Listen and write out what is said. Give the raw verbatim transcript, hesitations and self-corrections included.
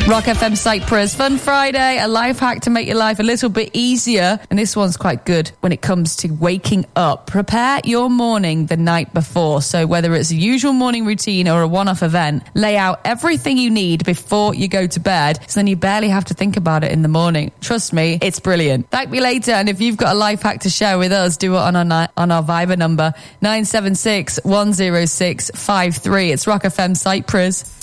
Rock F M Cyprus, Fun Friday, a life hack to make your life a little bit easier. And this one's quite good when it comes to waking up. Prepare your morning the night before. So whether it's a usual morning routine or a one-off event, lay out everything you need before you go to bed, so then you barely have to think about it in the morning. Trust me, it's brilliant. Thank me later, and if you've got a life hack to share with us, do it on our, on our Viber number, nine seven six, one zero six, five three. It's Rock F M Cyprus.